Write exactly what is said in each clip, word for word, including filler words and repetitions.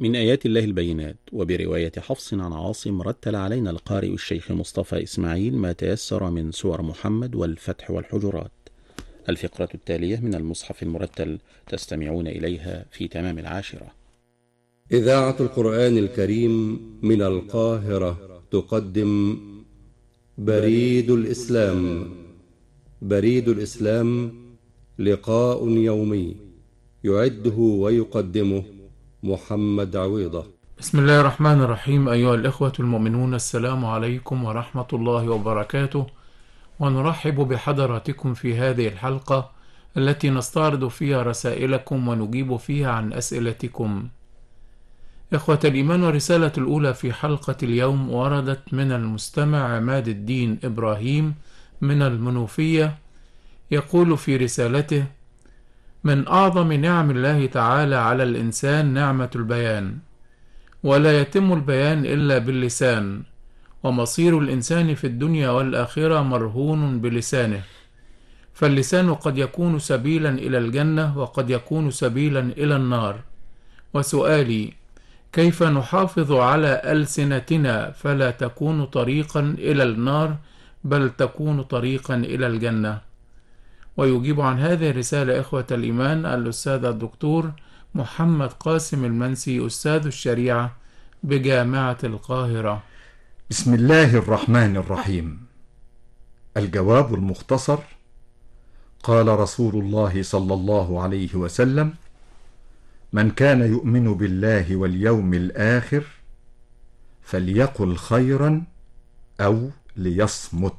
من آيات الله البينات. وبرواية حفص عن عاصم رتل علينا القارئ الشيخ مصطفى إسماعيل ما تيسر من سور محمد والفتح والحجرات. الفقرة التالية من المصحف المرتل تستمعون إليها في تمام العاشرة. إذاعة القرآن الكريم من القاهرة تقدم بريد الإسلام. بريد الإسلام لقاء يومي يعده ويقدمه محمد عويضة. بسم الله الرحمن الرحيم. أيها الإخوة المؤمنون، السلام عليكم ورحمة الله وبركاته، ونرحب بحضراتكم في هذه الحلقة التي نستعرض فيها رسائلكم ونجيب فيها عن أسئلتكم. إخوة الإيمان، والرسالة الأولى في حلقة اليوم وردت من المستمع عماد الدين إبراهيم من المنوفية، يقول في رسالته: من أعظم نعم الله تعالى على الإنسان نعمة البيان، ولا يتم البيان إلا باللسان، ومصير الإنسان في الدنيا والآخرة مرهون بلسانه، فاللسان قد يكون سبيلا إلى الجنة وقد يكون سبيلا إلى النار. وسؤالي: كيف نحافظ على ألسنتنا فلا تكون طريقا إلى النار بل تكون طريقا إلى الجنة؟ ويجيب عن هذه الرسالة إخوة الإيمان الأستاذ الدكتور محمد قاسم المنسي، أستاذ الشريعة بجامعة القاهرة. بسم الله الرحمن الرحيم. الجواب المختصر: قال رسول الله صلى الله عليه وسلم: من كان يؤمن بالله واليوم الآخر فليقل خيرا أو ليصمت.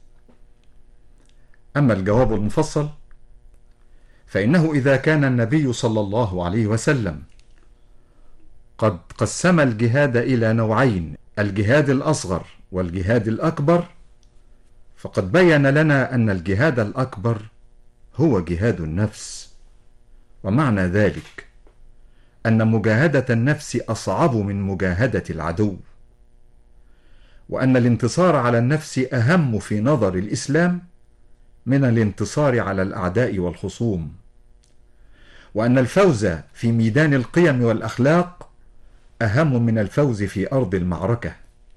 أما الجواب المفصل فإنه إذا كان النبي صلى الله عليه وسلم قد قسم الجهاد إلى نوعين، الجهاد الأصغر والجهاد الأكبر، فقد بين لنا أن الجهاد الأكبر هو جهاد النفس، ومعنى ذلك أن مجاهدة النفس أصعب من مجاهدة العدو، وأن الانتصار على النفس أهم في نظر الإسلام من الانتصار على الأعداء والخصوم، وأن الفوز في ميدان القيم والأخلاق أهم من الفوز في أرض المعركة.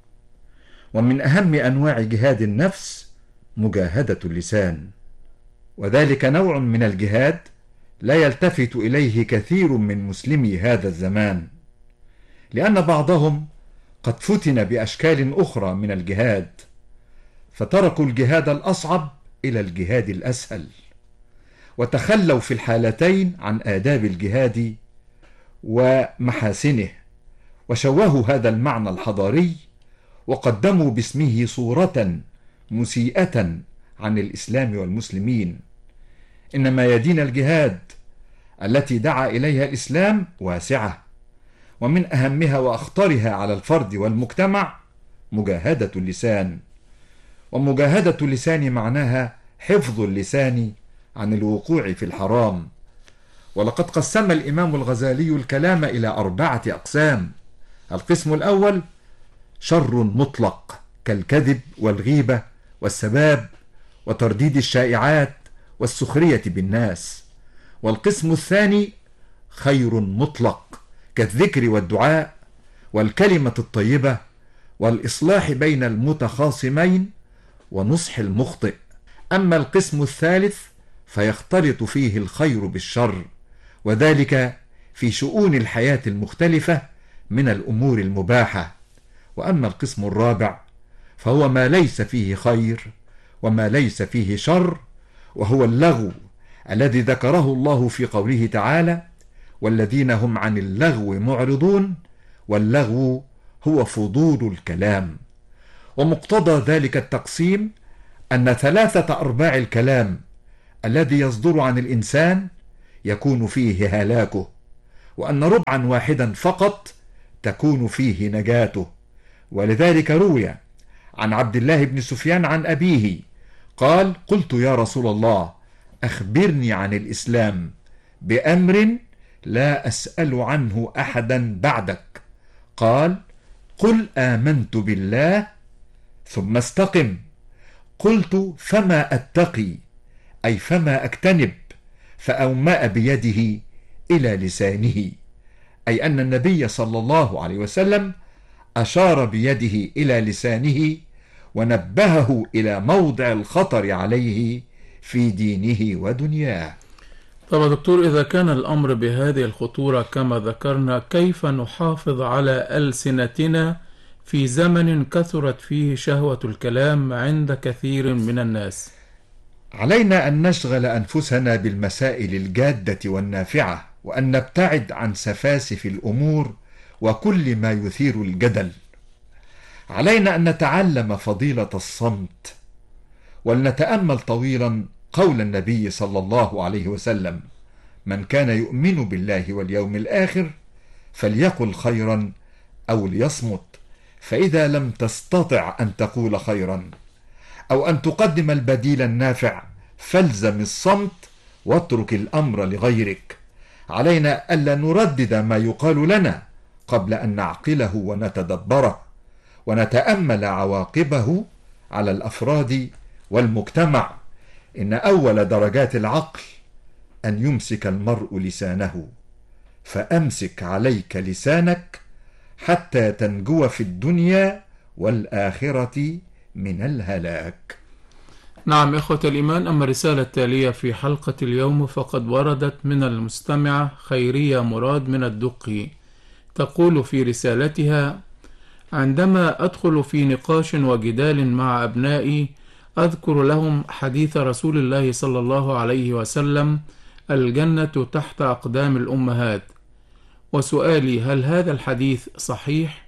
ومن أهم أنواع جهاد النفس مجاهدة اللسان، وذلك نوع من الجهاد لا يلتفت إليه كثير من مسلمي هذا الزمان، لأن بعضهم قد فتن بأشكال أخرى من الجهاد، فتركوا الجهاد الأصعب إلى الجهاد الأسهل، وتخلوا في الحالتين عن آداب الجهاد ومحاسنه، وشوهوا هذا المعنى الحضاري وقدموا باسمه صورة مسيئة عن الإسلام والمسلمين. إن ميادين الجهاد التي دعا إليها الإسلام واسعة، ومن أهمها وأخطرها على الفرد والمجتمع مجاهدة اللسان. ومجاهدة اللسان معناها حفظ اللسان عن الوقوع في الحرام. ولقد قسم الإمام الغزالي الكلام إلى أربعة أقسام. القسم الأول شر مطلق كالكذب والغيبة والسباب وترديد الشائعات والسخرية بالناس. والقسم الثاني خير مطلق كالذكر والدعاء والكلمة الطيبة والإصلاح بين المتخاصمين ونصح المخطئ. أما القسم الثالث فيختلط فيه الخير بالشر، وذلك في شؤون الحياة المختلفة من الأمور المباحة. وأما القسم الرابع فهو ما ليس فيه خير وما ليس فيه شر، وهو اللغو الذي ذكره الله في قوله تعالى: والذين هم عن اللغو معرضون. واللغو هو فضول الكلام. ومقتضى ذلك التقسيم أن ثلاثة أرباع الكلام الذي يصدر عن الإنسان يكون فيه هلاكه، وأن ربعا واحدا فقط تكون فيه نجاته. ولذلك روي عن عبد الله بن سفيان عن أبيه قال: قلت يا رسول الله أخبرني عن الإسلام بأمر لا أسأل عنه أحدا بعدك. قال: قل آمنت بالله ثم استقم. قلت: فما أتقي، أي فما أجتنب؟ فأومأ بيده إلى لسانه، أي أن النبي صلى الله عليه وسلم أشار بيده إلى لسانه ونبهه إلى موضع الخطر عليه في دينه ودنياه. طبعا دكتور، إذا كان الأمر بهذه الخطورة كما ذكرنا، كيف نحافظ على ألسنتنا في زمن كثرت فيه شهوة الكلام عند كثير من الناس؟ علينا أن نشغل أنفسنا بالمسائل الجادة والنافعة، وأن نبتعد عن سفاسف الأمور وكل ما يثير الجدل. علينا أن نتعلم فضيلة الصمت، ولنتأمل طويلا قول النبي صلى الله عليه وسلم: من كان يؤمن بالله واليوم الآخر فليقل خيرا أو ليصمت، فإذا لم تستطع أن تقول خيرا أو أن تقدم البديل النافع فالزم الصمت واترك الأمر لغيرك. علينا ألا نردد ما يقال لنا قبل أن نعقله ونتدبره ونتأمل عواقبه على الأفراد والمجتمع. إن أول درجات العقل أن يمسك المرء لسانه، فأمسك عليك لسانك حتى تنجو في الدنيا والآخرة من الهلاك. نعم إخوة الإيمان، أما الرسالة التالية في حلقة اليوم فقد وردت من المستمعة خيرية مراد من الدقي، تقول في رسالتها: عندما أدخل في نقاش وجدال مع أبنائي أذكر لهم حديث رسول الله صلى الله عليه وسلم: الجنة تحت أقدام الأمهات. وسؤالي: هل هذا الحديث صحيح؟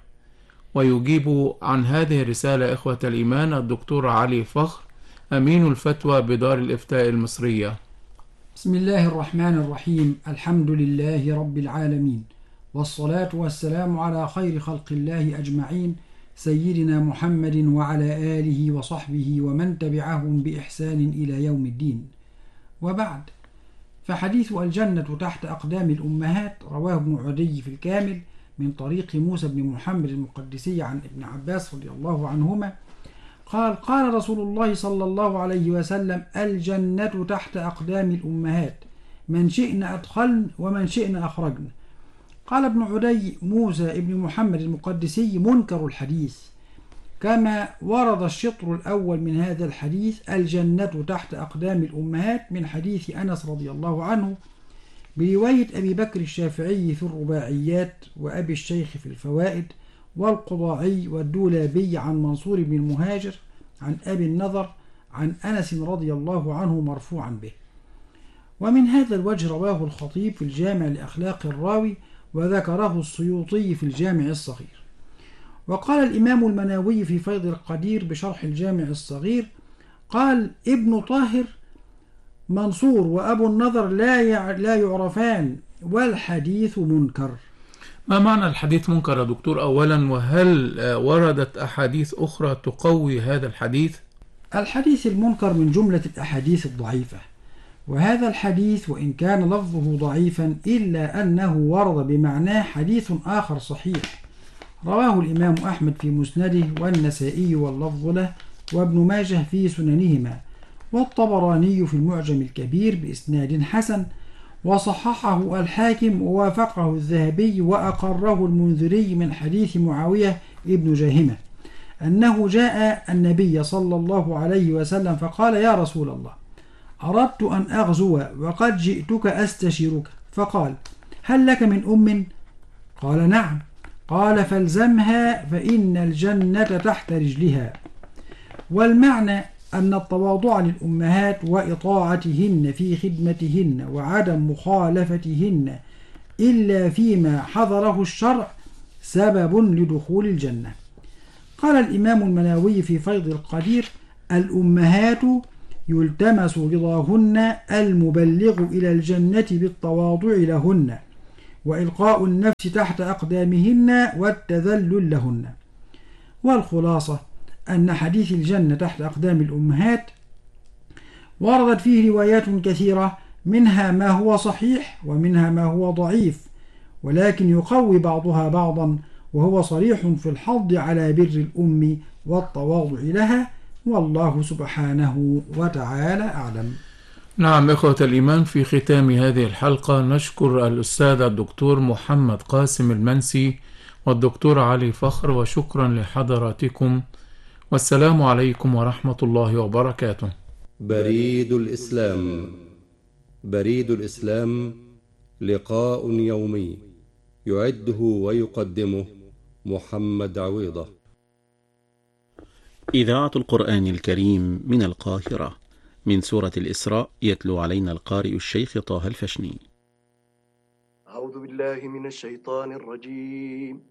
ويجيب عن هذه الرسالة إخوة الإيمان الدكتور علي فخر، أمين الفتوى بدار الإفتاء المصرية. بسم الله الرحمن الرحيم. الحمد لله رب العالمين، والصلاة والسلام على خير خلق الله أجمعين، سيدنا محمد وعلى آله وصحبه ومن تبعهم بإحسان إلى يوم الدين. وبعد، فحديث الجنة تحت أقدام الأمهات رواه ابن عدي في الكامل من طريق موسى بن محمد المقدسي عن ابن عباس رضي الله عنهما قال: قال رسول الله صلى الله عليه وسلم: الجنة تحت أقدام الأمهات، من شئنا أدخلن ومن شئنا أخرجن. قال ابن عدي: موسى ابن محمد المقدسي منكر الحديث، كما ورد الشطر الأول من هذا الحديث: الجنة تحت أقدام الأمهات، من حديث أنس رضي الله عنه برواية أبي بكر الشافعي في الرباعيات، وأبي الشيخ في الفوائد، والقضاعي والدولابي عن منصور بن المهاجر عن أبي النضر عن أنس رضي الله عنه مرفوعا به. ومن هذا الوجه رواه الخطيب في الجامع لأخلاق الراوي، وذكره السيوطي في الجامع الصغير. وقال الإمام المناوي في فيض القدير بشرح الجامع الصغير، قال ابن طاهر: منصور وأبو النضر لا لا يعرفان، والحديث منكر. ما معنى الحديث منكر يا دكتور أولا، وهل وردت أحاديث أخرى تقوي هذا الحديث؟ الحديث المنكر من جملة الأحاديث الضعيفة، وهذا الحديث وإن كان لفظه ضعيفا إلا أنه ورد بمعناه حديث آخر صحيح رواه الإمام أحمد في مسنده، والنسائي واللفظ له، وابن ماجه في سننهما، والطبراني في المعجم الكبير بإسناد حسن، وصححه الحاكم ووافقه الذهبي وأقره المنذري من حديث معاوية ابن جاهمة أنه جاء النبي صلى الله عليه وسلم فقال: يا رسول الله، أردت أن أغزو وقد جئتك أستشيرك. فقال: هل لك من أم؟ قال: نعم. قال: فالزمها فإن الجنة تحت رجلها. والمعنى أن التواضع للأمهات وإطاعتهن في خدمتهن وعدم مخالفتهن إلا فيما حضره الشرع سبب لدخول الجنة. قال الإمام المناوي في فيض القدير: الأمهات يلتمس رضاهن المبلغ إلى الجنة بالتواضع لهن، وإلقاء النفس تحت أقدامهن والتذلل لهن. والخلاصة أن حديث الجنة تحت أقدام الأمهات وردت فيه روايات كثيرة، منها ما هو صحيح ومنها ما هو ضعيف، ولكن يقوي بعضها بعضا، وهو صريح في الحض على بر الأم والتواضع لها، والله سبحانه وتعالى أعلم. نعم إخوة الإيمان، في ختام هذه الحلقة نشكر الأستاذ الدكتور محمد قاسم المنسي والدكتور علي فخر، وشكرا لحضراتكم، والسلام عليكم ورحمة الله وبركاته. بريد الإسلام. بريد الإسلام لقاء يومي يعده ويقدمه محمد عويضة. إذاعة القرآن الكريم من القاهرة، من سورة الإسراء، يتلو علينا القارئ الشيخ طه الفشني. أعوذ بالله من الشيطان الرجيم.